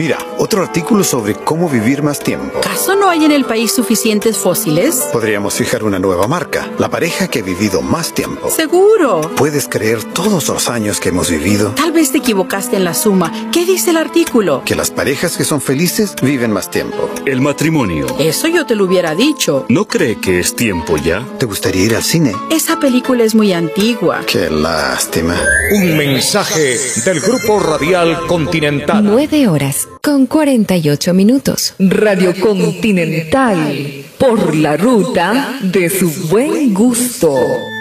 Mira, otro artículo sobre cómo vivir más tiempo. ¿Acaso no hay en el país suficientes fósiles? Podríamos fijar una nueva marca, la pareja que ha vivido más tiempo. ¡Seguro! ¿Puedes creer todos los años que hemos vivido? Tal vez te equivocaste en la suma. ¿Qué dice el artículo? Que las parejas que son felices viven más tiempo. El matrimonio. Eso yo te lo hubiera dicho. ¿No cree que es tiempo ya? ¿Te gustaría ir al cine? Esa película es muy antigua. Qué lástima. Un mensaje del Grupo Radial Continental. 9 horas con 48 minutos. Radio Continental, por la ruta de su buen gusto.